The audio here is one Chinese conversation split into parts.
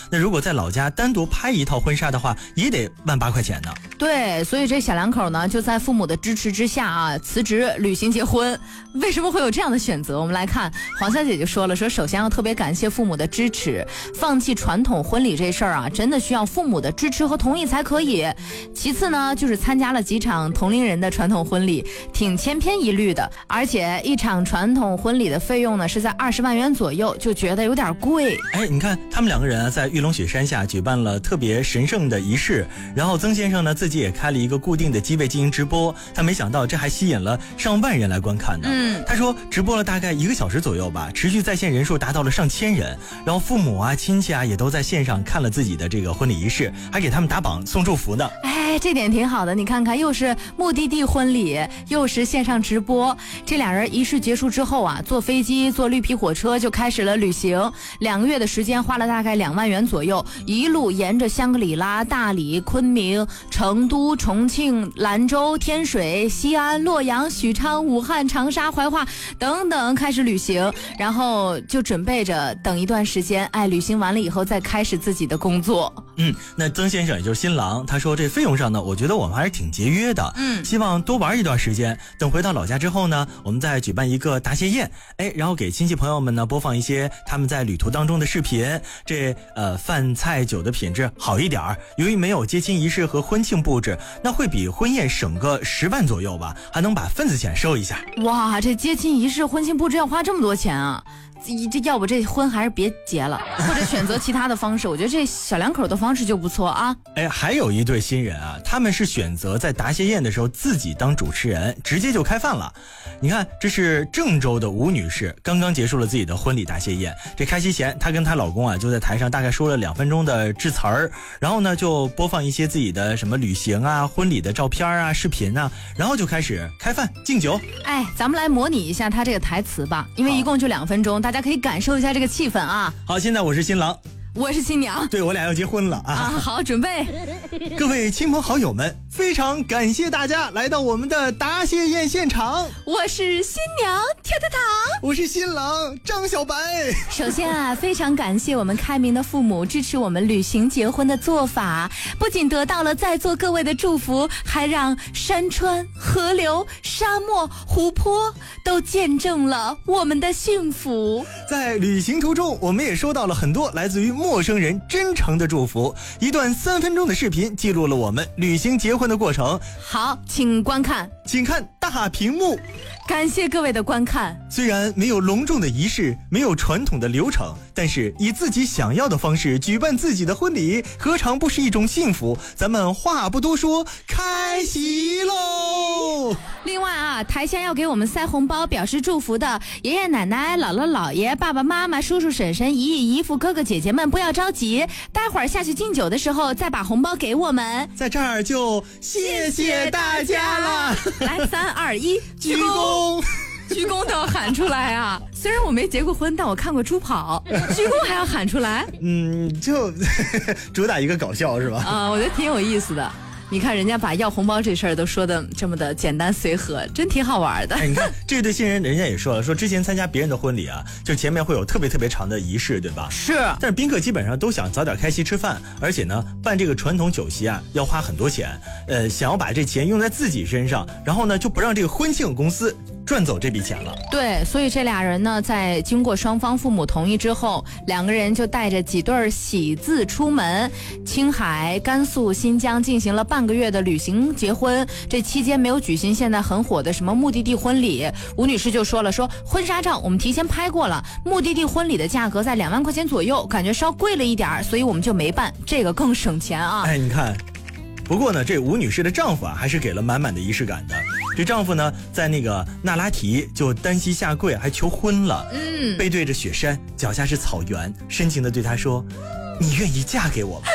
那如果在老家单独拍一套婚纱的话，也得18000块钱呢。 对，所以这小两口呢，就在父母的支持之下啊，辞职旅行结婚。为什么会有这样的选择？我们来看，黄小姐就说了，说首先要特别感谢父母的支持，放弃传统婚礼这事儿啊，真的需要父母的支持和同意才可以。其次呢，就是参加了几场同龄人的传统婚礼，挺千篇一律的，而且一场传统婚礼的费用呢是在20万元左右，就觉得有点贵。 你看他们2个人啊，在玉龙雪山下举办了特别神圣的仪式，然后曾先生呢自己也开了一个固定的机位进行直播，他没想到这还吸引了上万人来观看呢。他说直播了大概1个小时左右吧，持续在线人数达到了上千人，然后父母啊亲戚啊也都在线上看了自己的这个婚礼仪式，还给他们打榜送祝福呢。 这点挺好的，你看看，又是目的地婚礼，又是线上直播。这俩人仪式结束之后啊，坐飞机坐绿皮火车就开始了旅行，2个月的时间花了大概2万元左右，一路沿着香格里拉、大理、昆明、成都、重庆、兰州、天水、西安、洛阳、许昌、武汉、长沙、怀化等等开始旅行，然后就准备着等一段时间，旅行完了以后再开始自己的工作。 那曾先生也就是新郎，他说这费用上呢，我觉得我们还是挺节约的，希望多玩一段时间，等回到老家之后呢，我们再举办一个答谢宴，然后给亲戚朋友们呢播放一些他们在旅途当中的视频，这饭菜酒的品质好一点，由于没有接亲仪式和婚庆布置，那会比婚宴省个10万左右吧，还能把份子钱收一下。 哇，这接亲仪式婚庆布置要花这么多钱啊，这要不这婚还是别结了，或者选择其他的方式。我觉得这小两口的方式就不错啊。 还有一对新人啊，他们是选择在答谢宴的时候自己当主持人，直接就开饭了。你看，这是郑州的吴女士，刚刚结束了自己的婚礼答谢宴。这开席前，她跟她老公啊就在台上大概说了2分钟的致辞儿，然后呢就播放一些自己的什么旅行啊、婚礼的照片啊、视频啊，然后就开始开饭敬酒。 咱们来模拟一下她这个台词吧，因为一共就2分钟，大家可以感受一下这个气氛啊。 好，现在我是新郎， 我是新娘， 对，我俩要结婚了啊！ 好，准备。 各位亲朋好友们，非常感谢大家来到我们的答谢宴现场。 我是新娘跳跳糖， 我是新郎张小白。 首先啊，非常感谢我们开明的父母支持我们旅行结婚的做法，不仅得到了在座各位的祝福，还让山川、河流、沙漠、湖泊都见证了我们的幸福。 在旅行途中，我们也收到了很多来自于陌生人真诚的祝福。一段3分钟的视频记录了我们旅行结婚的过程。 好，请观看， 请看大屏幕。 感谢各位的观看。 虽然没有隆重的仪式，没有传统的流程，但是以自己想要的方式举办自己的婚礼，何尝不是一种幸福？咱们话不多说，开席喽！ 另外啊，台下要给我们塞红包表示祝福的爷爷奶奶、姥姥姥爷、爸爸妈妈、叔叔婶婶、姨姨姨父、哥哥姐姐们不要着急，待会儿下去敬酒的时候再把红包给我们。 在这儿就谢谢大家了。 来，3、2、1， 鞠躬！ 鞠躬都要喊出来啊！虽然我没结过婚，但我看过猪跑，鞠躬还要喊出来。 就主打一个搞笑是吧？ 我觉得挺有意思的。你看人家把要红包这事儿都说的这么的简单随和，真挺好玩的。 你看这对新人，人家也说了，说之前参加别人的婚礼啊，就前面会有特别长的仪式，对吧？ 是。 但是宾客基本上都想早点开席吃饭，而且呢，办这个传统酒席啊，要花很多钱。想要把这钱用在自己身上，然后呢，就不让这个婚庆公司赚走这笔钱了。 对，所以这俩人呢，在经过双方父母同意之后，2个人就带着几对喜字出门，青海、甘肃、新疆进行了半个月的旅行结婚。这期间没有举行现在很火的什么目的地婚礼。吴女士就说了，说婚纱照我们提前拍过了，目的地婚礼的价格在2万块钱左右，感觉稍贵了一点，所以我们就没办，这个更省钱啊。 你看。不过呢，这吴女士的丈夫啊，还是给了满满的仪式感的。这丈夫呢，在那个那拉提就单膝下跪，还求婚了。背对着雪山，脚下是草原，深情地对她说：“你愿意嫁给我吗？”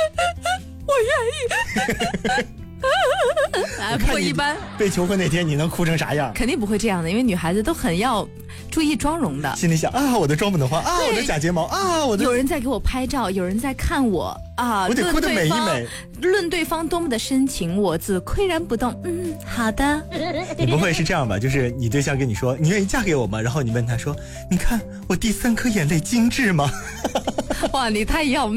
我愿意。不过一般被求婚那天你能哭成啥样？ 肯定不会这样的，因为女孩子都很要注意妆容的。 心里想啊，我的妆不能花啊，我的假睫毛啊， 有人在给我拍照，有人在看我啊， 我得哭得美一美。 论对方多么的深情，我自岿然不动。好的。 你不会是这样吧？就是你对象跟你说你愿意嫁给我吗？然后你问他说，你看我第3颗眼泪精致吗？ 哇，你太要